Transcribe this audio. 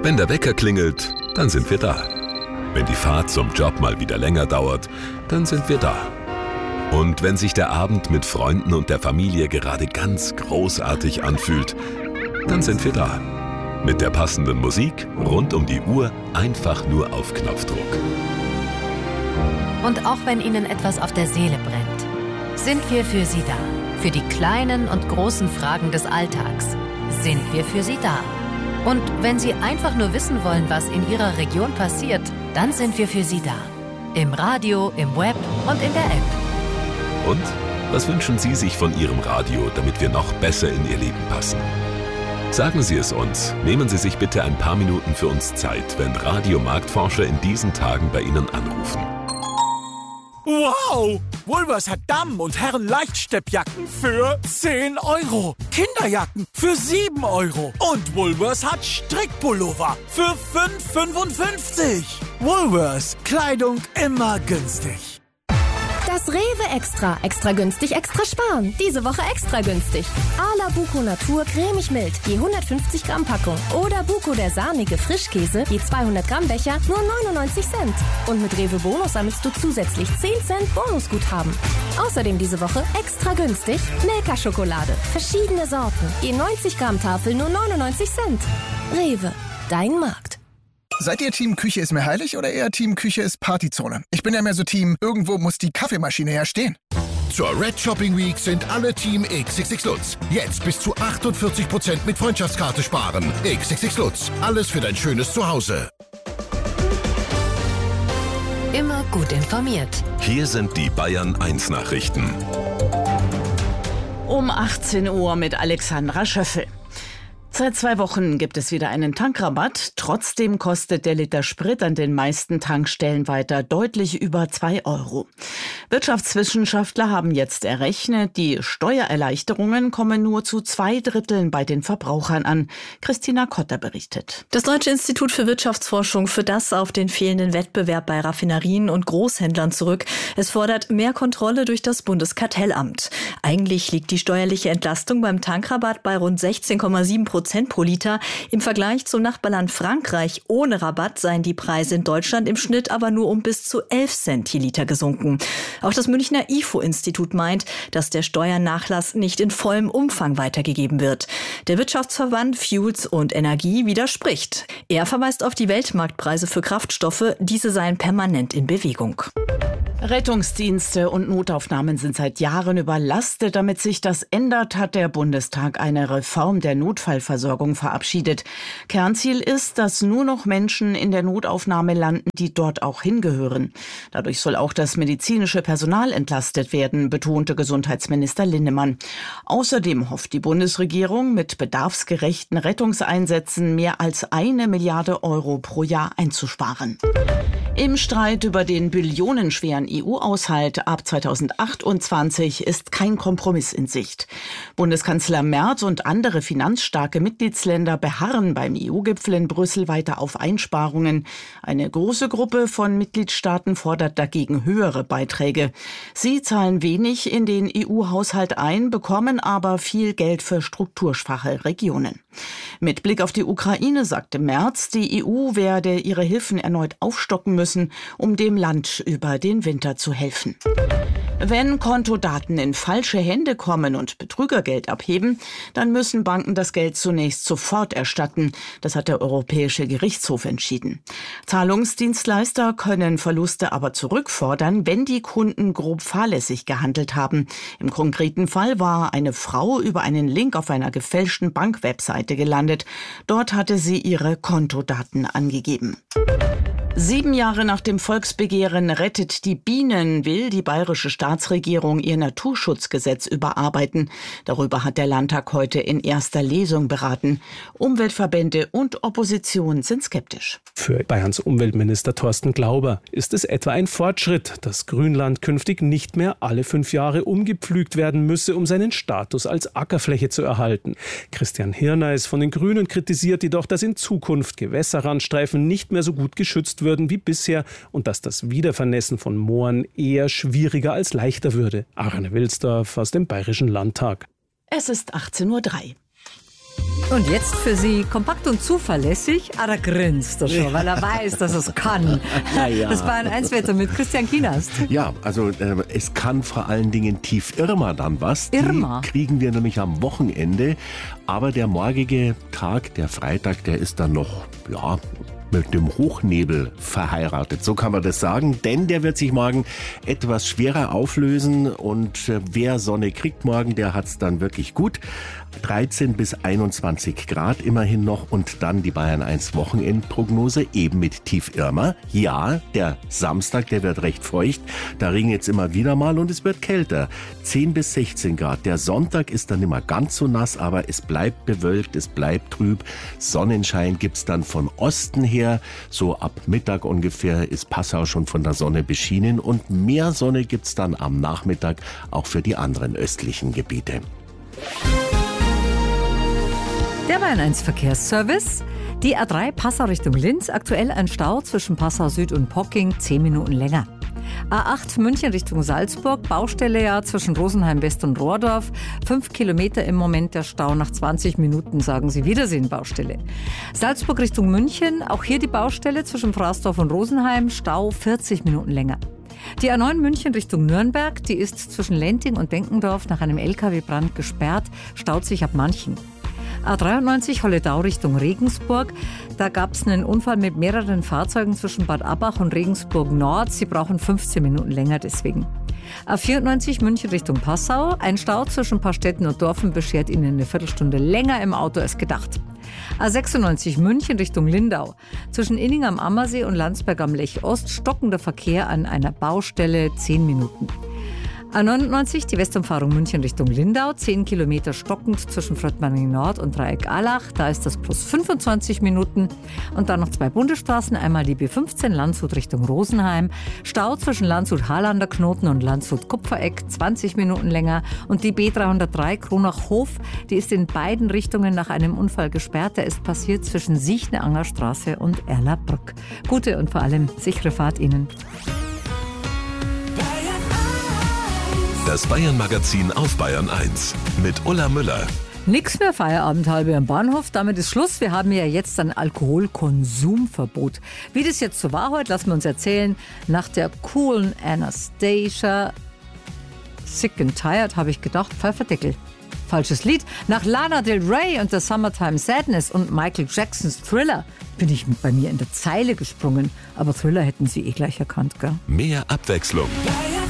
Wenn der Wecker klingelt, dann sind wir da. Wenn die Fahrt zum Job mal wieder länger dauert, dann sind wir da. Und wenn sich der Abend mit Freunden und der Familie gerade ganz großartig anfühlt, dann sind wir da. Mit der passenden Musik, rund um die Uhr, einfach nur auf Knopfdruck. Und auch wenn Ihnen etwas auf der Seele brennt, sind wir für Sie da. Für die kleinen und großen Fragen des Alltags sind wir für Sie da. Und wenn Sie einfach nur wissen wollen, was in Ihrer Region passiert, dann sind wir für Sie da. Im Radio, im Web und in der App. Und was wünschen Sie sich von Ihrem Radio, damit wir noch besser in Ihr Leben passen? Sagen Sie es uns. Nehmen Sie sich bitte ein paar Minuten für uns Zeit, wenn Radiomarktforscher in diesen Tagen bei Ihnen anrufen. Wow! Woolworths hat Damen- und Herren-Leichtsteppjacken für 10 Euro. Kinderjacken für 7 Euro. Und Woolworths hat Strickpullover für 5,55. Woolworths. Kleidung immer günstig. Das Rewe Extra. Extra günstig, extra sparen. Diese Woche extra günstig. Ala Buko Natur cremig mild, je 150 Gramm Packung. Oder Buko der sahnige Frischkäse, je 200 Gramm Becher, nur 99 Cent. Und mit Rewe Bonus sammelst du zusätzlich 10 Cent Bonusguthaben. Außerdem diese Woche extra günstig Milka-Schokolade. Verschiedene Sorten, je 90 Gramm Tafel, nur 99 Cent. Rewe, dein Markt. Seid ihr Team Küche ist mir heilig oder eher Team Küche ist Partyzone? Ich bin ja mehr so Team, irgendwo muss die Kaffeemaschine ja stehen. Zur Red Shopping Week sind alle Team XXX Lutz. Jetzt bis zu 48% mit Freundschaftskarte sparen. XXX Lutz. Alles für dein schönes Zuhause. Immer gut informiert. Hier sind die Bayern 1 Nachrichten. Um 18 Uhr mit Alexandra Schöffel. Seit 2 Wochen gibt es wieder einen Tankrabatt. Trotzdem kostet der Liter Sprit an den meisten Tankstellen weiter deutlich über 2 Euro. Wirtschaftswissenschaftler haben jetzt errechnet, die Steuererleichterungen kommen nur zu 2/3 bei den Verbrauchern an. Christina Kotter berichtet. Das Deutsche Institut für Wirtschaftsforschung führt das auf den fehlenden Wettbewerb bei Raffinerien und Großhändlern zurück. Es fordert mehr Kontrolle durch das Bundeskartellamt. Eigentlich liegt die steuerliche Entlastung beim Tankrabatt bei rund 16,7% pro Liter. Im Vergleich zum Nachbarland Frankreich ohne Rabatt seien die Preise in Deutschland im Schnitt aber nur um bis zu 11 Cent je Liter gesunken. Auch das Münchner IFO-Institut meint, dass der Steuernachlass nicht in vollem Umfang weitergegeben wird. Der Wirtschaftsverband Fuels und Energie widerspricht. Er verweist auf die Weltmarktpreise für Kraftstoffe. Diese seien permanent in Bewegung. Rettungsdienste und Notaufnahmen sind seit Jahren überlastet. Damit sich das ändert, hat der Bundestag eine Reform der Notfallversorgung verabschiedet. Kernziel ist, dass nur noch Menschen in der Notaufnahme landen, die dort auch hingehören. Dadurch soll auch das medizinische Personal entlastet werden, betonte Gesundheitsminister Linnemann. Außerdem hofft die Bundesregierung, mit bedarfsgerechten Rettungseinsätzen mehr als 1 Milliarde Euro pro Jahr einzusparen. Im Streit über den billionenschweren EU-Haushalt ab 2028 ist kein Kompromiss in Sicht. Bundeskanzler Merz und andere finanzstarke Mitgliedsländer beharren beim EU-Gipfel in Brüssel weiter auf Einsparungen. Eine große Gruppe von Mitgliedstaaten fordert dagegen höhere Beiträge. Sie zahlen wenig in den EU-Haushalt ein, bekommen aber viel Geld für strukturschwache Regionen. Mit Blick auf die Ukraine sagte Merz, die EU werde ihre Hilfen erneut aufstocken müssen, um dem Land über den Winter zu helfen. Wenn Kontodaten in falsche Hände kommen und Betrüger Geld abheben, dann müssen Banken das Geld zunächst sofort erstatten. Das hat der Europäische Gerichtshof entschieden. Zahlungsdienstleister können Verluste aber zurückfordern, wenn die Kunden grob fahrlässig gehandelt haben. Im konkreten Fall war eine Frau über einen Link auf einer gefälschten Bankwebseite gelandet. Dort hatte sie ihre Kontodaten angegeben. 7 Jahre nach dem Volksbegehren Rettet die Bienen will die bayerische Staatsregierung ihr Naturschutzgesetz überarbeiten. Darüber hat der Landtag heute in erster Lesung beraten. Umweltverbände und Opposition sind skeptisch. Für Bayerns Umweltminister Thorsten Glauber ist es etwa ein Fortschritt, dass Grünland künftig nicht mehr alle 5 Jahre umgepflügt werden müsse, um seinen Status als Ackerfläche zu erhalten. Christian Hirneis von den Grünen kritisiert jedoch, dass in Zukunft Gewässerrandstreifen nicht mehr so gut geschützt würden wie bisher und dass das Wiedervernässen von Mooren eher schwieriger als leichter würde. Arne Wilsdorf aus dem Bayerischen Landtag. Es ist 18:03 Uhr. Und jetzt für Sie kompakt und zuverlässig, aber da grinst er schon, weil er weiß, dass es kann. Ja. Das Bayern 1 Wetter mit Christian Kienast. Ja, also es kann vor allen Dingen Tief Irma dann was. Irma? Die kriegen wir nämlich am Wochenende. Aber der morgige Tag, der Freitag, der ist dann noch, ja, mit dem Hochnebel verheiratet. So kann man das sagen, denn der wird sich morgen etwas schwerer auflösen und wer Sonne kriegt morgen, der hat's dann wirklich gut. 13 bis 21 Grad immerhin noch und dann die Bayern 1 Wochenendprognose eben mit Tief Irma. Ja, der Samstag, der wird recht feucht, da regnet's immer wieder mal und es wird kälter. 10 bis 16 Grad. Der Sonntag ist dann immer ganz so nass, aber es bleibt bewölkt, es bleibt trüb. Sonnenschein gibt's dann von Osten her. So ab Mittag ungefähr ist Passau schon von der Sonne beschienen und mehr Sonne gibt's dann am Nachmittag auch für die anderen östlichen Gebiete. Der Bayern 1 Verkehrsservice. Die A3 Passau Richtung Linz. Aktuell ein Stau zwischen Passau Süd und Pocking, 10 Minuten länger. A8 München Richtung Salzburg. Baustelle ja zwischen Rosenheim West und Rohrdorf. 5 Kilometer im Moment der Stau. Nach 20 Minuten sagen Sie Wiedersehen Baustelle. Salzburg Richtung München. Auch hier die Baustelle zwischen Fraßdorf und Rosenheim. Stau 40 Minuten länger. Die A9 München Richtung Nürnberg. Die ist zwischen Lenting und Denkendorf nach einem LKW-Brand gesperrt. Staut sich ab Manchen. A93 Holledau Richtung Regensburg. Da gab es einen Unfall mit mehreren Fahrzeugen zwischen Bad Abbach und Regensburg Nord. Sie brauchen 15 Minuten länger deswegen. A94 München Richtung Passau. Ein Stau zwischen Paarstetten und Dorfen beschert Ihnen eine Viertelstunde länger im Auto als gedacht. A96 München Richtung Lindau. Zwischen Inning am Ammersee und Landsberg am Lech Ost stockender Verkehr an einer Baustelle, 10 Minuten. A99, die Westumfahrung München Richtung Lindau, 10 Kilometer stockend zwischen Fröttmanning Nord und Dreieck Allach, da ist das plus 25 Minuten. Und dann noch 2 Bundesstraßen, einmal die B15 Landshut Richtung Rosenheim, Stau zwischen Landshut-Harlander Knoten und Landshut-Kupfereck, 20 Minuten länger. Und die B303 Kronach-Hof, die ist in beiden Richtungen nach einem Unfall gesperrt, der ist passiert zwischen Siechneanger Straße und Erlabrück. Gute und vor allem sichere Fahrt Ihnen. Das Bayern-Magazin auf Bayern 1 mit Ulla Müller. Nix mehr Feierabend halb am Bahnhof, damit ist Schluss. Wir haben ja jetzt ein Alkoholkonsumverbot. Wie das jetzt so war heute, lassen wir uns erzählen. Nach der coolen Anastasia, Sick and Tired, habe ich gedacht, Pfefferdeckel. Falsches Lied. Nach Lana Del Rey und der Summertime Sadness und Michael Jacksons Thriller bin ich bei mir in der Zeile gesprungen. Aber Thriller hätten Sie gleich erkannt, gell? Mehr Abwechslung.